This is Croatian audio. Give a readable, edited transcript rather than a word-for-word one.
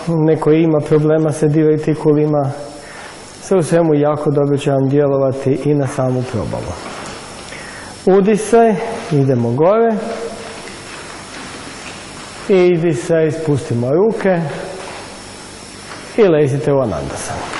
neko ima problema sa divertikulima, sve u svemu jako dobro će vam djelovati i na samu probavu. Udisaj, idemo gore. I izdisaj, spustimo ruke i lezite u Anandasanu.